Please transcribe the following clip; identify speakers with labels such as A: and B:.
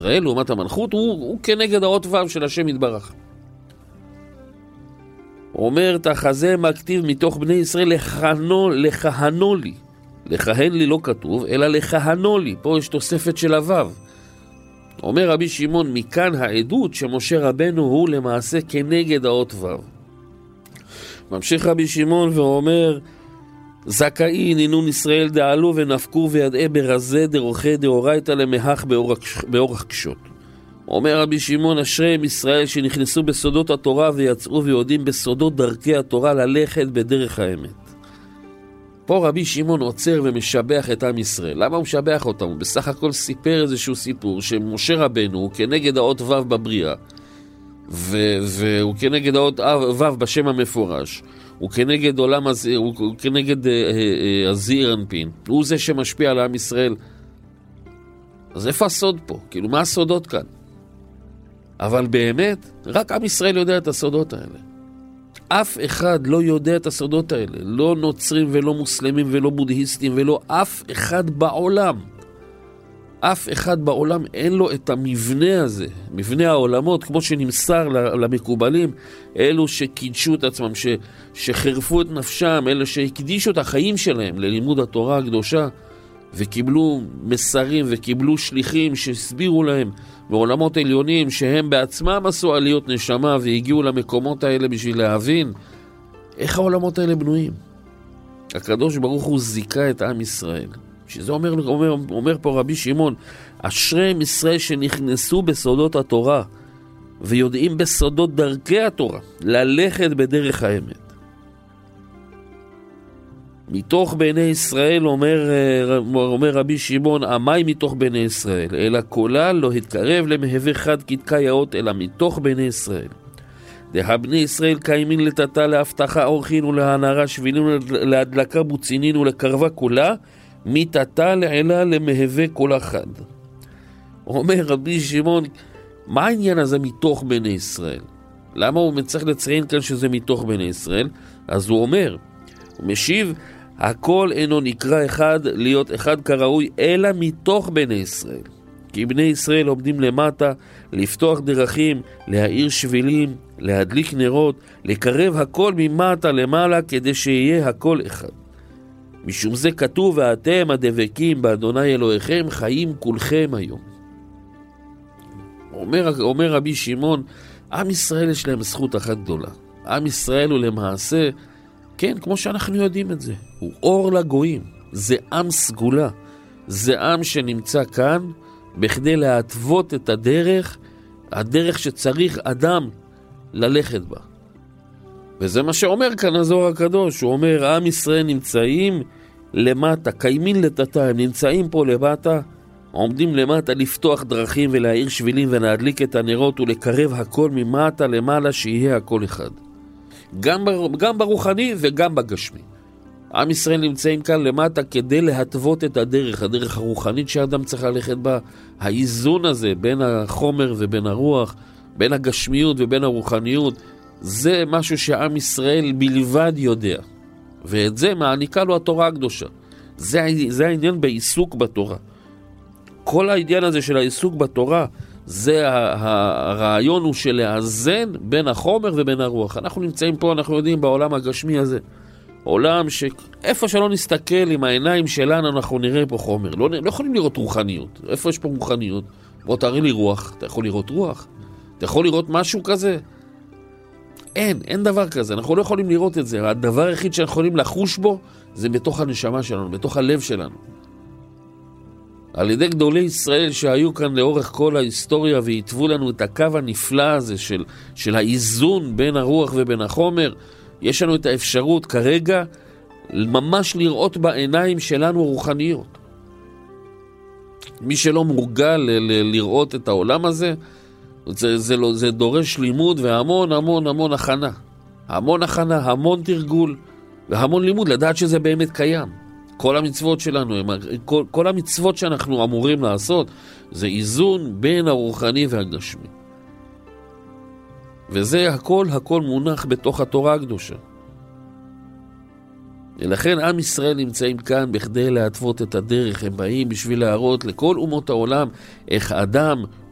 A: ישראל, לעומת המלכות, הוא כנגד האות ו' של השם יתברך. הוא אומר, תחזה מכתיב מתוך בני ישראל לכהנו לי. לכהן לי לא כתוב, אלא לכהנו לי. פה יש תוספת של הוו. אומר רבי שמעון, מכאן העדות שמשה רבנו הוא למעשה כנגד האות וו. ממשיך רבי שמעון ואומר, זכאי נינון ישראל דעלו ונפקו וידעה ברזה דרוכי דאורייתא למהך באורח קשות. אומר רבי שמעון, אשריהם ישראל שנכנסו בסודות התורה ויצאו ויודעים בסודות דרכי התורה ללכת בדרך האמת. פה רבי שמעון עוצר ומשבח את עם ישראל. למה הוא משבח אותם? הוא בסך הכל סיפר איזשהו סיפור שמשה רבנו הוא כנגד האות ו' בבריאה, והוא כנגד האות ו' בשם המפורש, הוא כנגד עולם הזה, הוא כנגד הזעיר אנפין, הוא זה שמשפיע על עם ישראל. אז איפה הסוד פה? כאילו, מה הסודות כאן? אבל באמת, רק עם ישראל יודע את הסודות האלה. אף אחד לא יודע את הסודות האלה. לא נוצרים ולא מוסלמים ולא בודהיסטים ולא אף אחד בעולם. אף אחד בעולם אין לו את המבנה הזה, מבנה העולמות, כמו שנמסר למקובלים, אלו שקידשו את עצמם, שחרפו את נפשם, אלו שהקדישו את החיים שלהם ללימוד התורה הקדושה, וקיבלו מסרים וקיבלו שליחים שהסבירו להם בעולמות עליונים שהם בעצמם עשו עליות נשמה והגיעו למקומות האלה בשביל להבין איך העולמות האלה בנויים. הקדוש ברוך הוא זיקה את עם ישראל. שזה אומר פה רבי שמעון, אשריהם ישראל שנכנסו בסודות התורה ויודעים בסודות דרכי התורה ללכת בדרך האמת. מתוך בני ישראל אומר רבי שמעון, עמי מתוך בני ישראל, אלא כולל לא התקרב למהווה חד כתקה יאות, אלא מתוך בני ישראל. דה בני ישראל קיימין לתתה להבטחה אורחין ולהנערה שבילין להדלקה בוצינין ולקרבה כולה, מתתה לעילה למהווה כל אחד. אומר רבי שמעון, מה העניין הזה מתוך בני ישראל? למה הוא צריך לציין כאן שזה מתוך בני ישראל? אז הוא אומר, הוא משיב, הכל אינו נקרא אחד להיות אחד כראוי, אלא מתוך בני ישראל. כי בני ישראל עומדים למטה, לפתוח דרכים, להאיר שבילים, להדליק נרות, לקרב הכל ממטה למעלה, כדי שיהיה הכל אחד. משום זה כתוב, ואתם הדבקים באדוני אלוהיכם, חיים כולכם היום. אומר רבי שמעון, עם ישראל יש להם זכות אחת גדולה. עם ישראל הוא למעשה, כן, כמו שאנחנו יודעים את זה, הוא אור לגויים, זה עם סגולה, זה עם שנמצא כאן בכדי להתוות את הדרך שצריך אדם ללכת בה. וזה מה שאומר כאן הזוהר הקדוש, הוא אומר, עם ישראל נמצאים למטה, קיימין לתתה, הם נמצאים פה למטה, עומדים למטה לפתוח דרכים ולהאיר שבילים ולהדליק את הנרות ולקרב הכל ממטה למעלה, שיהיה הכל אחד. גם ברוחני וגם בגשמי. עם ישראל נמצאים כאן למטה כדי להתוות את הדרך הרוחנית שאדם צריך ללכת בה, האיזון הזה בין החומר ובין הרוח, בין הגשמיות ובין הרוחניות, זה משהו שעם ישראל בלבד יודע. ואת זה מעניקה לו התורה הקדושה. זה העניין בעיסוק בתורה. כל העניין הזה של העיסוק בתורה, זה הרעיון הוא של לאזן בין החומר ובין הרוח. אנחנו נמצאים פה, אנחנו יודעים, בעולם הגשמי הזה. עולם שאיפה שלא נסתכל עם העיניים שלנו, אנחנו נראה פה חומר. לא יכולים לראות רוחניות. איפה יש פה רוחניות? בוא תראה לי רוח. אתה יכול לראות רוח? אתה יכול לראות משהו כזה? אין דבר כזה. אנחנו לא יכולים לראות את זה. הדבר היחיד שאנחנו יכולים לחוש בו, זה בתוך הנשמה שלנו, בתוך הלב שלנו. על ידי גדולי ישראל שהיו כאן לאורך כל ההיסטוריה והתוו לנו את הקו הנפלא הזה של האיזון בין הרוח ובין החומר, יש לנו את האפשרות כרגע ממש לראות בעיניים שלנו רוחניות. מי שלא מורגל לראות את העולם הזה, זה דורש לימוד והמון המון המון הכנה. המון הכנה, המון תרגול והמון לימוד לדעת שזה באמת קיים. כל המצוות שלנו, כל המצוות שאנחנו אמורים לעשות, זה איזון בין הרוחני והגשמי. וזה הכל מונח בתוך התורה הקדושה. ולכן עם ישראל נמצאים כאן בכדי להתוות את הדרך. הם באים בשביל להראות לכל אומות העולם איך אדם